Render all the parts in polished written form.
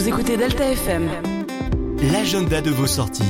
Vous écoutez Delta FM. L'agenda de vos sorties.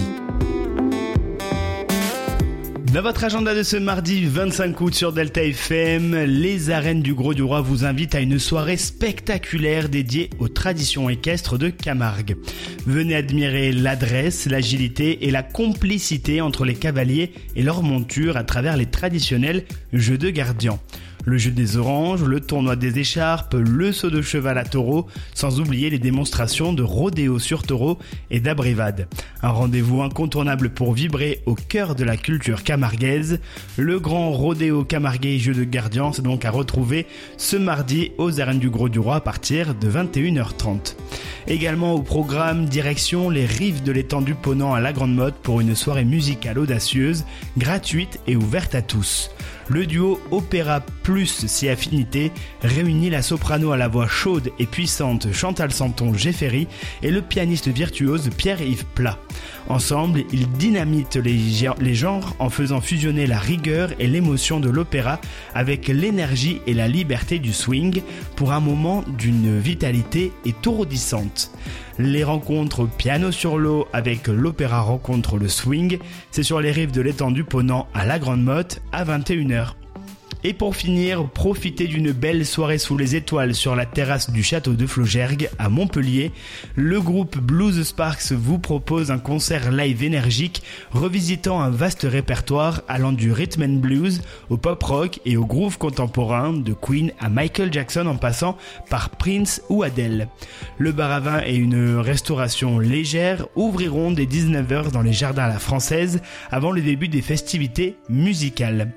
Dans votre agenda de ce mardi 25 août sur Delta FM, les arènes du Grau du Roi vous invitent à une soirée spectaculaire dédiée aux traditions équestres de Camargue. Venez admirer l'adresse, l'agilité et la complicité entre les cavaliers et leurs montures à travers les traditionnels jeux de gardians. Le jeu des oranges, le tournoi des écharpes, le saut de cheval à taureau, sans oublier les démonstrations de rodéo sur taureau et d'abrivade. Un rendez-vous incontournable pour vibrer au cœur de la culture camarguaise. Le grand rodéo camarguais et jeu de gardien, c'est donc à retrouver ce mardi aux arènes du Grau du Roi à partir de 21h30. Également au programme, direction les rives de l'étang du Ponant à la Grande Motte pour une soirée musicale audacieuse, gratuite et ouverte à tous. Le duo Opéra plus Si Affinité réunit la soprano à la voix chaude et puissante Chantal Santon-Géfféry et le pianiste virtuose Pierre-Yves Plat. Ensemble, ils dynamitent les genres en faisant fusionner la rigueur et l'émotion de l'opéra avec l'énergie et la liberté du swing pour un moment d'une vitalité étourdissante. Les rencontres piano sur l'eau avec l'opéra rencontre le swing, c'est sur les rives de l'étang du Ponant à la Grande Motte à 21h. Et pour finir, profitez d'une belle soirée sous les étoiles sur la terrasse du château de Flaugergue à Montpellier. Le groupe Blues Sparks vous propose un concert live énergique revisitant un vaste répertoire allant du rhythm and blues au pop rock et au groove contemporain de Queen à Michael Jackson en passant par Prince ou Adele. Le bar à vin et une restauration légère ouvriront dès 19h dans les jardins à la française avant le début des festivités musicales.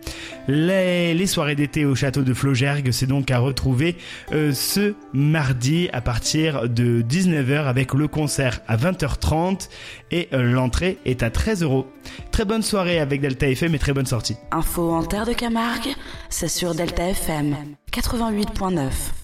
Les soirées d'été au château de Flaugergue, c'est donc à retrouver ce mardi à partir de 19h avec le concert à 20h30 et l'entrée est à 13€. Très bonne soirée avec Delta FM et très bonne sortie. Info en terre de Camargue, c'est sur Delta FM 88.9.